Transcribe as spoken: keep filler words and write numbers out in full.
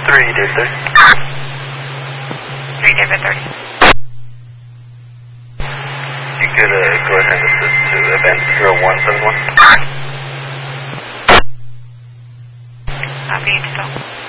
three, David thirty. three, David thirty. You could uh, go ahead and assist to event zero one seven one. Copy, still.